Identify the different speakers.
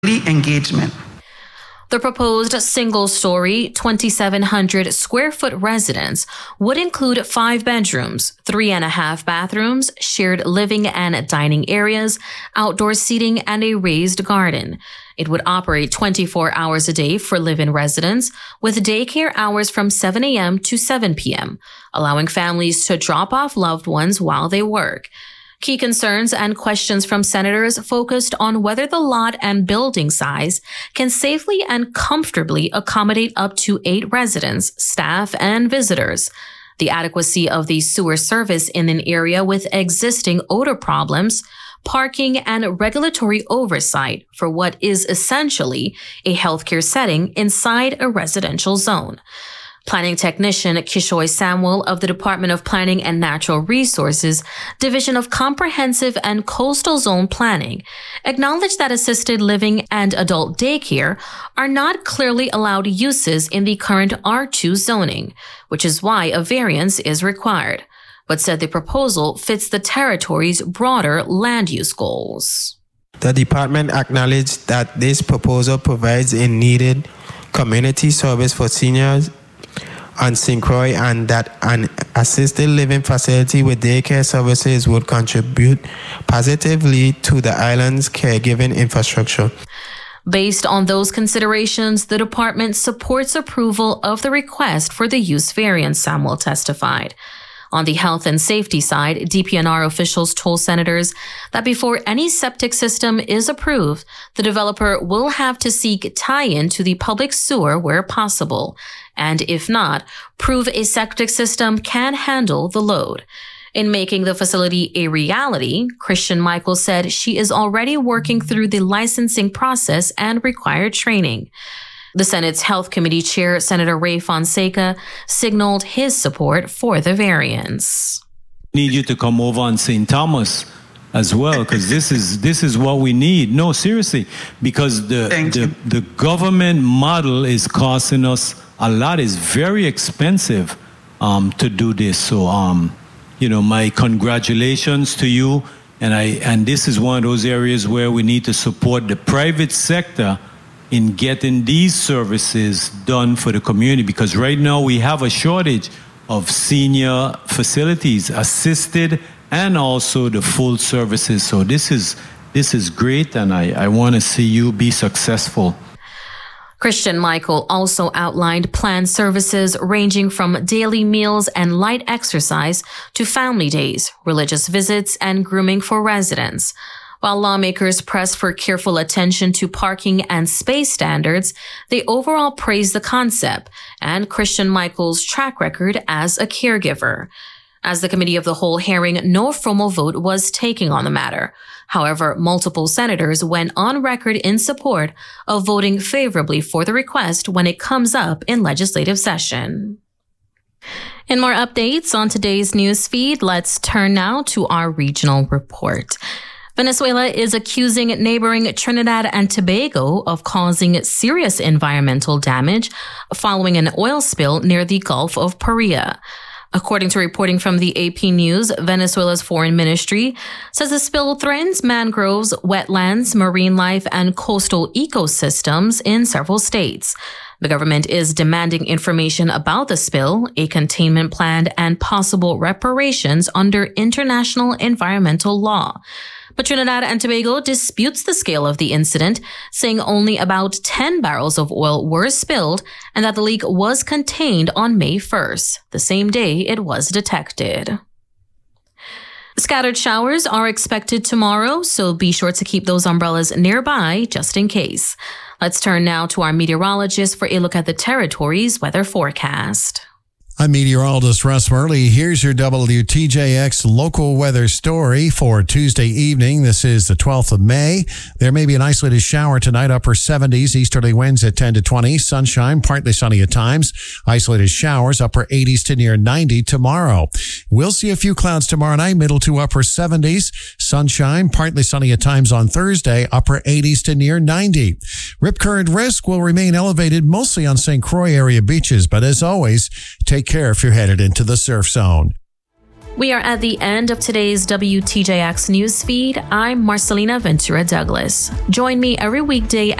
Speaker 1: engagement.
Speaker 2: The proposed single-story, 2,700 square foot residence would include 5 bedrooms, 3.5 bathrooms, shared living and dining areas, outdoor seating, and a raised garden. It would operate 24 hours a day for live-in residents, with daycare hours from 7 a.m. to 7 p.m., allowing families to drop off loved ones while they work. Key concerns and questions from senators focused on whether the lot and building size can safely and comfortably accommodate up to 8 residents, staff, and visitors, the adequacy of the sewer service in an area with existing odor problems, parking, and regulatory oversight for what is essentially a healthcare setting inside a residential zone. Planning technician Kishoy Samuel of the Department of Planning and Natural Resources, Division of Comprehensive and Coastal Zone Planning, acknowledged that assisted living and adult daycare are not clearly allowed uses in the current R2 zoning, which is why a variance is required, but said the proposal fits the territory's broader land use goals.
Speaker 3: The department acknowledged that this proposal provides a needed community service for seniors on St. Croix, and that an assisted living facility with daycare services would contribute positively to the island's caregiving infrastructure.
Speaker 2: Based on those considerations, the department supports approval of the request for the use variance, Samuel testified. On the health and safety side, DPNR officials told senators that before any septic system is approved, the developer will have to seek tie-in to the public sewer where possible, and if not, prove a septic system can handle the load. In making the facility a reality, Christian Michael said she is already working through the licensing process and required training. The Senate's Health Committee Chair, Senator Ray Fonseca, signaled his support for the variance.
Speaker 4: Need you to come over on St. Thomas as well, because this is what we need. No, seriously, because the government model is costing us a lot. It's very expensive to do this. So, my congratulations to you. And this is one of those areas where we need to support the private sector in getting these services done for the community, because right now we have a shortage of senior facilities, assisted and also the full services. So this is great, and I want to see you be successful.
Speaker 2: Christian Michael also outlined planned services ranging from daily meals and light exercise to family days, religious visits, and grooming for residents. While lawmakers press for careful attention to parking and space standards, they overall praise the concept and Christian Michael's track record as a caregiver. As the committee of the whole hearing, no formal vote was taken on the matter. However, multiple senators went on record in support of voting favorably for the request when it comes up in legislative session. In more updates on today's news feed, let's turn now to our regional report. Venezuela is accusing neighboring Trinidad and Tobago of causing serious environmental damage following an oil spill near the Gulf of Paria. According to reporting from the AP News, Venezuela's foreign ministry says the spill threatens mangroves, wetlands, marine life, and coastal ecosystems in several states. The government is demanding information about the spill, a containment plan, and possible reparations under international environmental law. But Trinidad and Tobago disputes the scale of the incident, saying only about 10 barrels of oil were spilled and that the leak was contained on May 1st, the same day it was detected. Scattered showers are expected tomorrow, so be sure to keep those umbrellas nearby just in case. Let's turn now to our meteorologist for a look at the territory's weather forecast.
Speaker 5: I'm meteorologist Russ Murley. Here's your WTJX local weather story for Tuesday evening. This is the 12th of May. There may be an isolated shower tonight, upper 70s, easterly winds at 10 to 20, sunshine, partly sunny at times, isolated showers, upper 80s to near 90 tomorrow. We'll see a few clouds tomorrow night, middle to upper 70s, sunshine, partly sunny at times on Thursday, upper 80s to near 90. Rip current risk will remain elevated mostly on St. Croix area beaches, but as always, take care if you're headed into the surf zone.
Speaker 2: We are at the end of today's WTJX news feed. I'm Marcelina Ventura Douglas. Join me every weekday